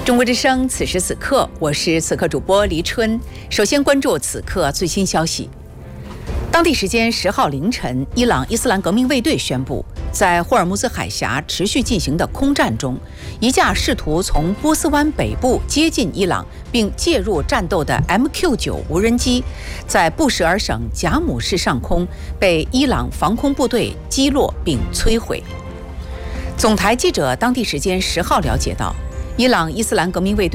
中国之声，此时此刻，我是此刻主播黎春。首先关注此刻最新消息。当地时间10号凌晨，伊朗伊斯兰革命卫队宣布，在霍尔木兹海峡持续进行的空战中，一架试图从波斯湾北部接近伊朗并介入战斗的 MQ-9 无人机，在布什尔省贾姆市上空被伊朗防空部队击落并摧毁。总台记者当地时间10号了解到，伊朗伊斯兰革命卫队